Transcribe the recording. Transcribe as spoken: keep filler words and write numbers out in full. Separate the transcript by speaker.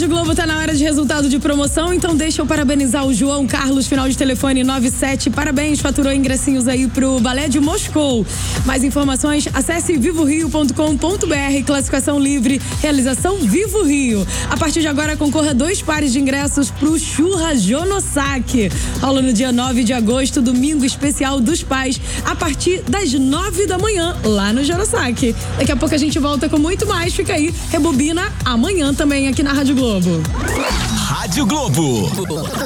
Speaker 1: Rádio Globo tá na hora de resultado de promoção, então deixa eu parabenizar o João Carlos, final de telefone nove sete. Parabéns, faturou ingressinhos aí pro Balé de Moscou. Mais informações, acesse vivo rio ponto com ponto br, classificação livre, realização Vivo Rio. A partir de agora concorra a dois pares de ingressos pro Churra Jonosaki. Rola no dia nove de agosto, domingo especial dos pais, a partir das nove da manhã, lá no Jonosaki. Daqui a pouco a gente volta com muito mais, fica aí, rebobina amanhã também aqui na Rádio Globo.
Speaker 2: Rádio Globo.